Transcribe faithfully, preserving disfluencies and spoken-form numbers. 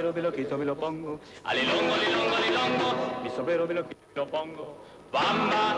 sombrero me lo quito, me lo pongo. Alilongo, alilongo, alilongo. Mi sombrero me lo quito, me lo pongo. Bamba.